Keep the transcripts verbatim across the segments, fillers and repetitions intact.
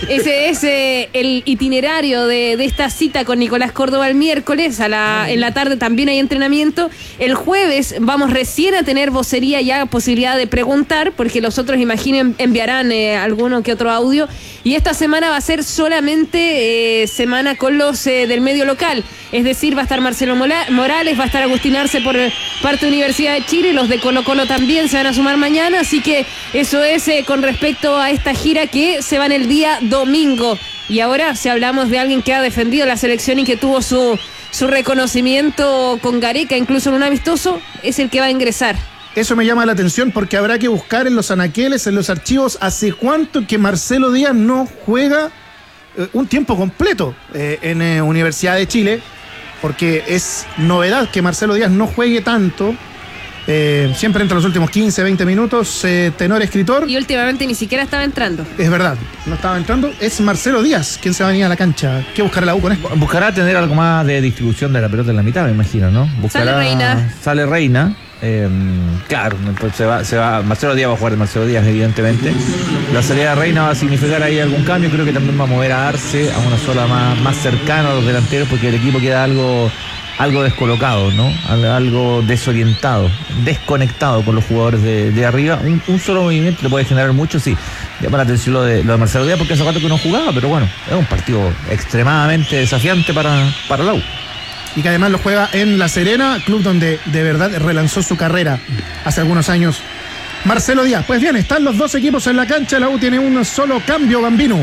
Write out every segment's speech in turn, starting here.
Ese es eh, el itinerario de, de esta cita con Nicolás Córdoba el miércoles. A la, en la tarde también hay entrenamiento. El jueves vamos recién a tener vocería, ya posibilidad de preguntar, porque los otros, imaginen, enviarán eh, alguno que otro audio. Y esta semana va a ser solamente eh, semana con los eh, del medio local. Es decir, va a estar Marcelo Morales, va a estar Agustín Arce por parte de Universidad de Chile, los de Colo Colo también se van a sumar mañana, así que eso es eh, con respecto a esta gira que se va en el día domingo. Y ahora, si hablamos de alguien que ha defendido la selección y que tuvo su, su reconocimiento con Gareca, incluso en un amistoso, es el que va a ingresar. Eso me llama la atención porque habrá que buscar en los anaqueles, en los archivos, hace cuánto que Marcelo Díaz no juega eh, un tiempo completo eh, en eh, Universidad de Chile, porque es novedad que Marcelo Díaz no juegue tanto. Eh, siempre entre los últimos quince, veinte minutos, eh, tenor escritor. Y últimamente ni siquiera estaba entrando. Es verdad, no estaba entrando. Es Marcelo Díaz quien se va a venir a la cancha. ¿Qué buscará la U con esto? Buscará tener algo más de distribución de la pelota en la mitad, me imagino, ¿no? Buscará, sale Reina. Sale Reina. Eh, claro, pues se va, se va, Marcelo Díaz va a jugar de Marcelo Díaz, evidentemente. La salida de Reina va a significar ahí algún cambio. Creo que también va a mover a Arce a una zona más, más cercana a los delanteros, porque el equipo queda algo... algo descolocado, ¿no? Algo desorientado, desconectado con los jugadores de, de arriba. Un, un solo movimiento le puede generar mucho, sí. Llama la atención lo de, lo de Marcelo Díaz, porque hace rato que no jugaba, pero bueno, es un partido extremadamente desafiante para, para la U. Y que además lo juega en La Serena, club donde de verdad relanzó su carrera hace algunos años Marcelo Díaz. Pues bien, están los dos equipos en la cancha, la U tiene un solo cambio, Bambino.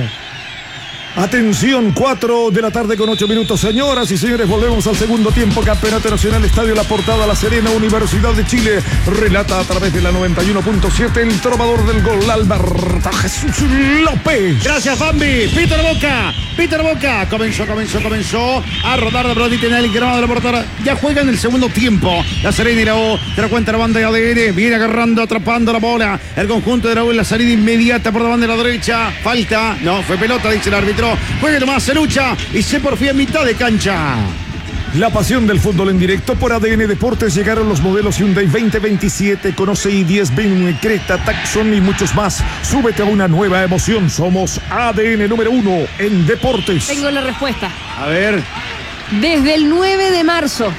Atención, cuatro de la tarde con ocho minutos, señoras y señores, volvemos al segundo tiempo, Campeonato Nacional, Estadio La Portada, La Serena, Universidad de Chile, relata a través de la noventa y uno punto siete el trovador del gol, Alberto Jesús López. Gracias, Bambi. Peter Boca, Peter Boca, comenzó, comenzó, comenzó a rodar de pelotita en el grado de La Portada, ya juega en el segundo tiempo, La Serena y la U, te la cuenta la banda de A D N, viene agarrando, atrapando la bola, el conjunto de la U en la salida inmediata por la banda de la derecha, falta, no, fue pelota, dice el árbitro. Juegue nomás, se lucha y se porfía en mitad de cancha. La pasión del fútbol en directo por A D N Deportes. Llegaron los modelos Hyundai veinte veintisiete, conoce i diez, Venue, Creta, Tucson y muchos más. Súbete a una nueva emoción. Somos A D N número uno en deportes. Tengo la respuesta. A ver. Desde el nueve de marzo.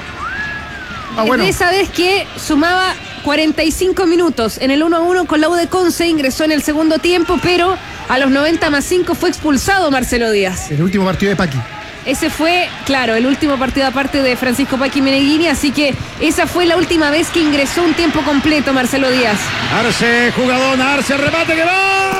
Ah, bueno. De esa vez que sumaba cuarenta y cinco minutos en el uno a uno con la U de Conce, ingresó en el segundo tiempo, pero a los noventa más cinco fue expulsado Marcelo Díaz. El último partido de Paqui. Ese fue, claro, el último partido aparte de Francisco Paqui Meneghini, así que esa fue la última vez que ingresó un tiempo completo Marcelo Díaz. Arce, jugadón, Arce, remate que va.